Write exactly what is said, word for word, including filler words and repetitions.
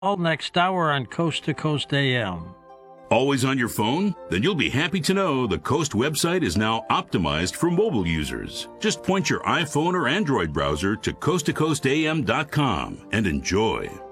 All next hour on Coast to Coast A M. Always on your phone? Then you'll be happy to know the Coast website is now optimized for mobile users. Just point your iPhone or Android browser to coast to coast a m dot com and enjoy.